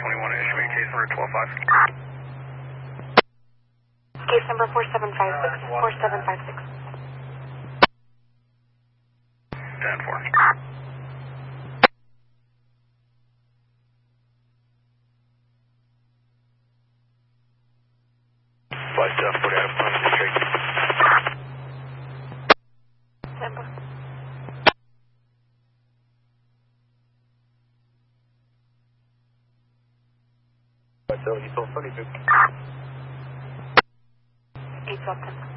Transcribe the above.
21, issuing case number 125. Case number 4756, 4756. 10-4. Flight 740 out of front, district. Tempo. Flight 7, you told 32. 812 Tempo.